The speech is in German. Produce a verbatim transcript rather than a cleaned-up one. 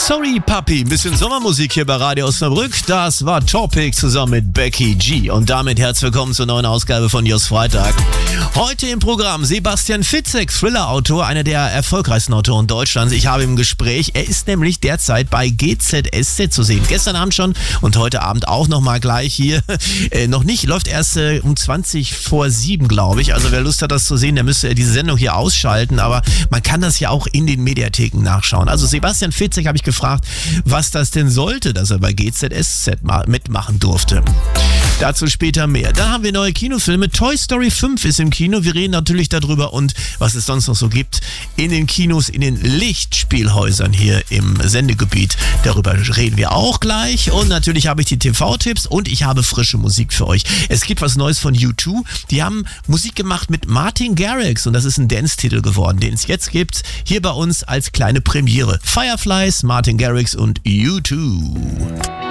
Sorry Papi, ein bisschen Sommermusik hier bei Radio Osnabrück. Das war Topic zusammen mit Becky G. Und damit herzlich willkommen zur neuen Ausgabe von Just Freitag. Heute im Programm Sebastian Fitzek, Thriller-Autor, einer der erfolgreichsten Autoren Deutschlands. Ich habe im Gespräch, er ist nämlich derzeit bei G Z S Z zu sehen. Gestern Abend schon und heute Abend auch nochmal gleich hier. Äh, noch nicht, läuft erst äh, um zwanzig vor sieben, glaube ich. Also wer Lust hat, das zu sehen, der müsste diese Sendung hier ausschalten. Aber man kann das ja auch in den Mediatheken nachschauen. Also Sebastian Fitzek habe ich gefragt, was das denn sollte, dass er bei G Z S Z mitmachen durfte. Dazu später mehr. Dann haben wir neue Kinofilme. Toy Story fünf ist im Kino. Wir reden natürlich darüber und was es sonst noch so gibt in den Kinos, in den Lichtspielhäusern hier im Sendegebiet. Darüber reden wir auch gleich. Und natürlich habe ich die T V-Tipps und ich habe frische Musik für euch. Es gibt was Neues von U zwei. Die haben Musik gemacht mit Martin Garrix und das ist ein Dance-Titel geworden, den es jetzt gibt. Hier bei uns als kleine Premiere. Fireflies, Martin Garrix und U zwei.